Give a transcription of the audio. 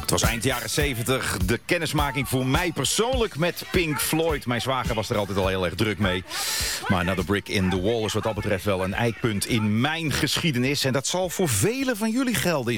Het was eind jaren 70, de kennismaking voor mij persoonlijk met Pink Floyd. Mijn zwager was er altijd al heel erg druk mee. Maar Another Brick in the Wall is wat dat betreft wel een eikpunt in mijn geschiedenis. En dat zal voor velen van jullie gelden.